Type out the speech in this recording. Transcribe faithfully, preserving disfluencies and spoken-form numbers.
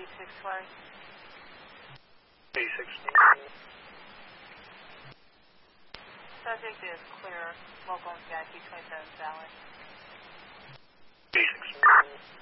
six flight. eighty-six. Subject is clear. Local Yankee twenty-seven Valley. eighty-six.